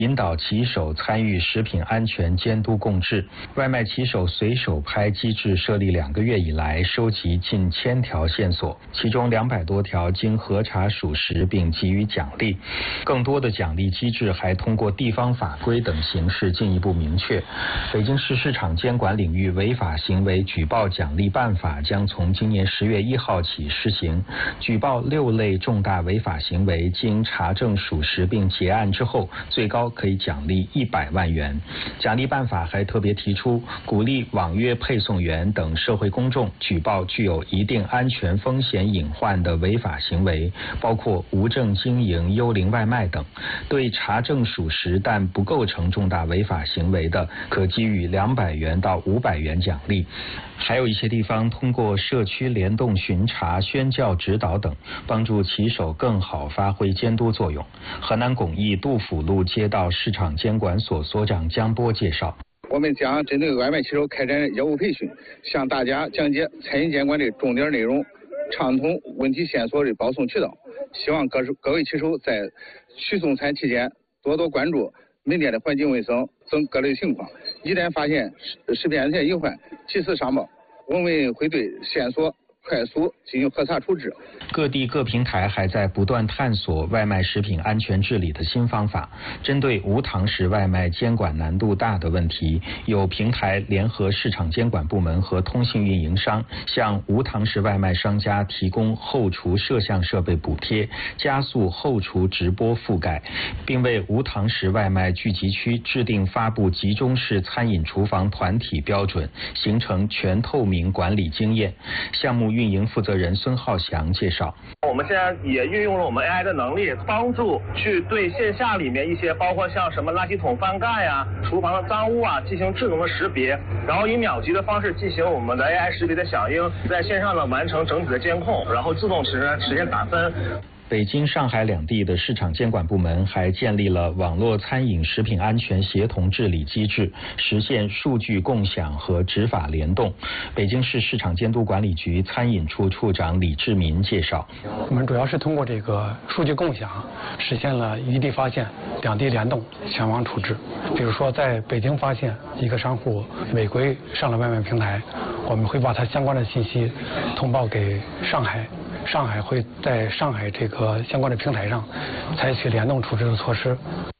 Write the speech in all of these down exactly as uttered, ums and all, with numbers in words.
引导骑手参与食品安全监督共治。外卖骑手随手拍机制设立两个月以来，收集近千条线索，其中两百多条经核查属实并给予奖励。更多的奖励机制还通过地方法规等形式进一步明确。北京市市场监管领域违法行为举报奖励办法将从今年十月一号起施行。举报六类重大违法行为，经查证属实并结案之后，最高可以奖励一百万元。奖励办法还特别提出，鼓励网约配送员等社会公众举报具有一定安全风险隐患的违法行为，包括无证经营、幽灵外卖等。对查证属实但不构成重大违法行为的，可给予两百元到五百元奖励。还有一些地方通过社区联动巡查、宣教指导等，帮助骑手更好发挥监督作用。河南巩义杜甫路街道市场监管所所长江波介绍， 我们将针对外卖骑手开展业务培训，向大家讲解餐饮监管的重点内容，畅通问题线索的保送渠道。希望各各位骑手在取送餐期间多多关注门店的环境卫生等各类情况，一旦发现食品安全隐患，及时上报，我们会对线索快速进行核查处置。 各地各平台还在不断探索外卖食品安全治理的新方法。针对无堂食外卖监管难度大的问题，有平台联合市场监管部门和通信运营商，向无堂食外卖商家提供后厨摄像设备补贴，加速后厨直播覆盖，并为无堂食外卖聚集区制定发布集中式餐饮厨房团体标准，形成全透明管理经验。项目运营负责人孙浩翔介绍， 我们现在也运用了我们 A I 的能力，帮助去对线下里面一些包括像什么垃圾桶翻盖啊、厨房的脏污啊进行智能的识别，然后以秒级的方式进行我们的 A I 识别的响应，在线上呢完成整体的监控，然后自动实现实现打分。 北京、上海两地的市场监管部门还建立了网络餐饮食品安全协同治理机制，实现数据共享和执法联动。北京市市场监督管理局餐饮处处长李志民介绍， 我们主要是通过这个数据共享，实现了一地发现、两地联动、全网处置。比如说，在北京发现一个商户违规上了外卖平台，我们会把它相关的信息通报给上海。上海会在上海这个相关的平台上采取联动处置的措施。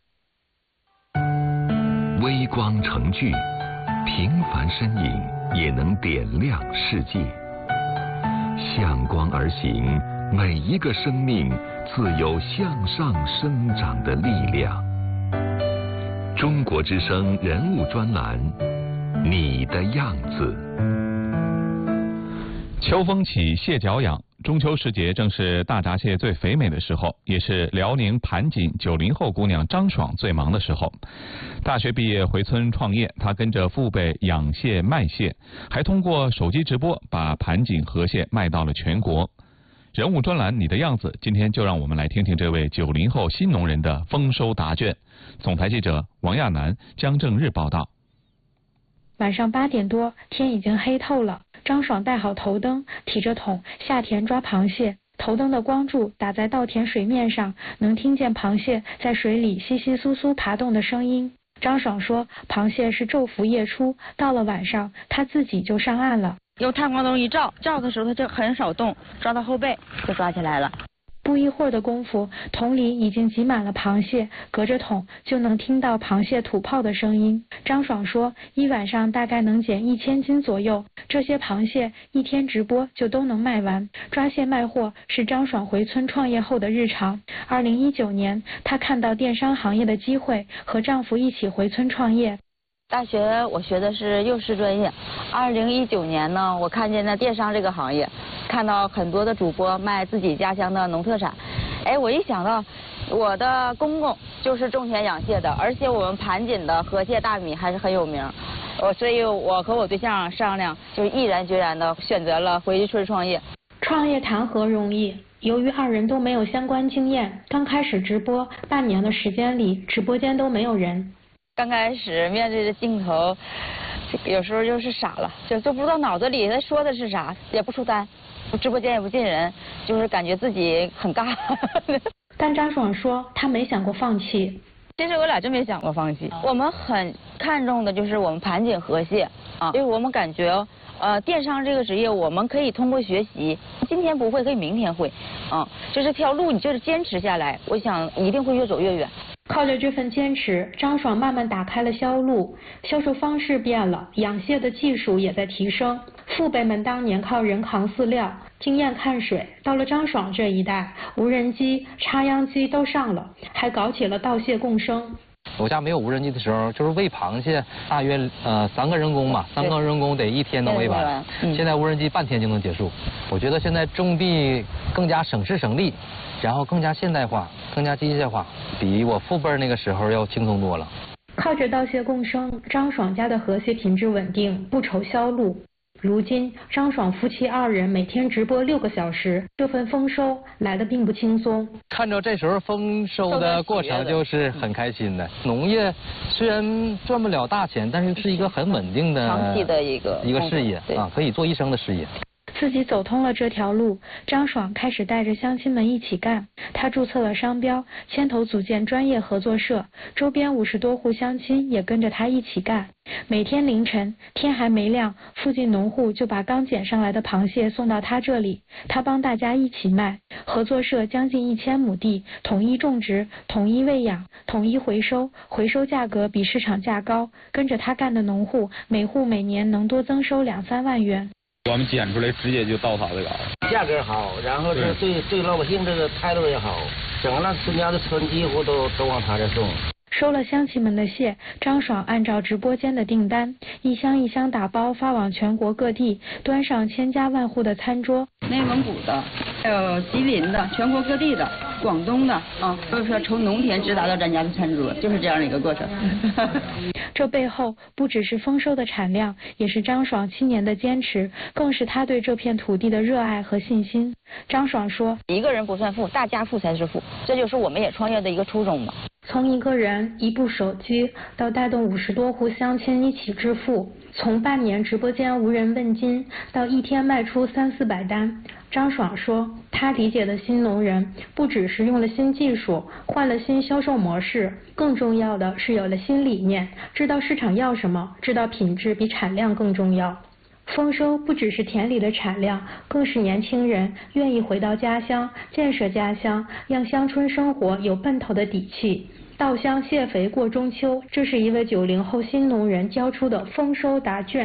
微光成炬，平凡身影也能点亮世界。向光而行，每一个生命自有向上生长的力量。中国之声人物专栏，你的样子。 秋风起，蟹脚痒。中秋时节正是大闸蟹最肥美的时候，也是辽宁盘锦九零后姑娘张爽最忙的时候。大学毕业回村创业，她跟着父辈养蟹卖蟹，还通过手机直播把盘锦河蟹卖到了全国。人物专栏你的样子，今天就让我们来听听这位九零后新农人的丰收答卷。总台记者王亚楠、江正日报道。 晚上八点多，天已经黑透了。张爽带好头灯，提着桶下田抓螃蟹。头灯的光柱打在稻田水面上，能听见螃蟹在水里窸窸窣窣爬动的声音。张爽说，螃蟹是昼伏夜出，到了晚上，他自己就上岸了。 用探光灯一照，照的时候它就很少动，抓到后背就抓起来了。 不一会儿的功夫，桶里已经挤满了螃蟹，隔着桶就能听到螃蟹吐泡的声音。张爽说，一晚上大概能捡一千斤左右，这些螃蟹一天直播就都能卖完。抓蟹卖货是张爽回村创业后的日常。二零一九年，她看到电商行业的机会，和丈夫一起回村创业。 大学我学的是幼师专业，二零一九年呢，我看见了电商这个行业，看到很多的主播卖自己家乡的农特产，哎，我一想到我的公公就是种田养蟹的，而且我们盘锦的河蟹大米还是很有名，我所以我和我对象商量，就毅然决然的选择了回村创业。 创业谈何容易？由于二人都没有相关经验，刚开始直播半年的时间里，直播间都没有人。 刚开始面对着镜头，有时候就是傻了，就就不知道脑子里他说的是啥，也不出单，直播间也不进人，就是感觉自己很尬。 但张爽说，他没想过放弃。 其实我俩真没想过放弃，我们很看重的就是我们盘锦河蟹啊，因为我们感觉呃电商这个职业我们可以通过学习，今天不会可以明天会，啊，就这条路你就是坚持下来，我想一定会越走越远。 靠着这份坚持，张爽慢慢打开了销路，销售方式变了，养蟹的技术也在提升。父辈们当年靠人扛饲料，经验看水，到了张爽这一代，无人机、插秧机都上了，还搞起了稻蟹共生。 我家没有无人机的时候，就是喂螃蟹，大约呃三个人工嘛，三个人工得一天能喂完。嗯、现在无人机半天就能结束。我觉得现在种地更加省时省力，然后更加现代化，更加机械化，比我父辈那个时候要轻松多了。 靠着稻蟹共生，张爽家的河蟹品质稳定，不愁销路。如今，张爽夫妻二人每天直播六个小时，这份丰收来得并不轻松。 看着这时候丰收的过程，就是很开心的。农业虽然赚不了大钱，但是是一个很稳定的、 长期的一个一个事业啊，可以做一生的事业。 自己走通了这条路，张爽开始带着乡亲们一起干。他注册了商标，牵头组建专业合作社，周边五十多户乡亲也跟着他一起干。每天凌晨，天还没亮，附近农户就把刚捡上来的螃蟹送到他这里，他帮大家一起卖。合作社将近一千亩地，统一种植，统一喂养，统一回收，回收价格比市场价高。跟着他干的农户，每户每年能多增收两三万元。 我们捡出来直接就到他这个， 价格好，然后是对对老百姓这个态度也好，整个那村家的村几乎都都往他这送。 收了乡亲们的蟹，张爽按照直播间的订单，一箱一箱打包发往全国各地，端上千家万户的餐桌。 内蒙古的，还有吉林的，全国各地的，广东的啊，都是说从农田直达到咱家的餐桌，就是这样的一个过程。 这背后不只是丰收的产量，也是张爽七年的坚持，更是他对这片土地的热爱和信心。张爽说：“ 一个人不算富，大家富才是富，这就是我们也创业的一个初衷嘛。” 从一个人一部手机到带动五十多户乡亲一起致富，从半年直播间无人问津到一天卖出三四百单。张爽说，他理解的新农人不只是用了新技术，换了新销售模式，更重要的是有了新理念，知道市场要什么，知道品质比产量更重要。丰收不只是田里的产量，更是年轻人愿意回到家乡，建设家乡，让乡村生活有奔头的底气。稻香蟹肥过中秋，这是一位九零后新农人交出的丰收答卷。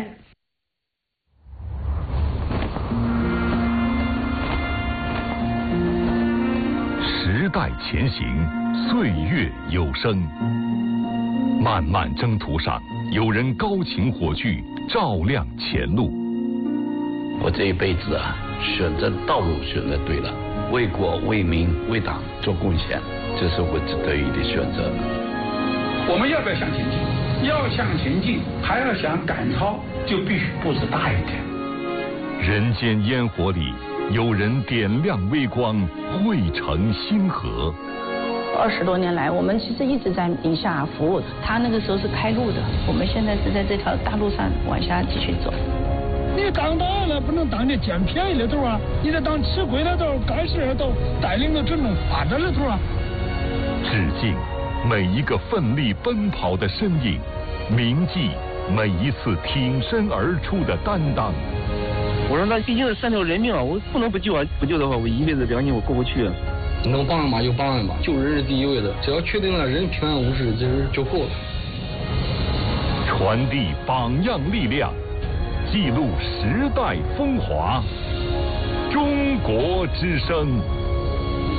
时代前行，岁月有声。漫漫征途上，有人高擎火炬，照亮前路。 我这一辈子啊，选择道路选择对了，为国为民为党做贡献，这是我得意的选择。 我们要不要向前进？要向前进，还要想赶超，就必须步子大一点。 人间烟火里，有人点亮微光，汇成星河。 二十多年来，我们其实一直在宁夏服务。他那个时候是开路的，我们现在是在这条大路上往下继续走。 你当大了不能当你捡便宜的头啊，你得当吃亏的头、干事的头，带领着整种发展的头啊。 致敬每一个奋力奔跑的身影，铭记每一次挺身而出的担当。 我说那毕竟是三条人命啊，我不能不救啊！不救的话，我一辈子良心我过不去啊。 能帮人吧就帮人吧，救人是第一位的，只要确定了人平安无事，这就够了。 传递榜样力量，记录时代风华，中国之声。